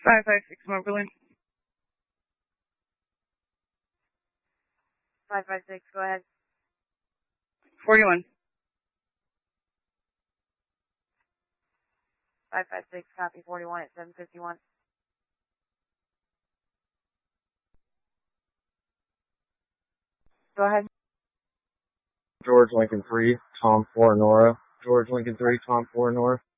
556 Moberly. 556, go ahead. 41. 556, copy 41 at 751. Go ahead. George Lincoln 3, Tom 4 Nora. George Lincoln 3, Tom 4 Nora.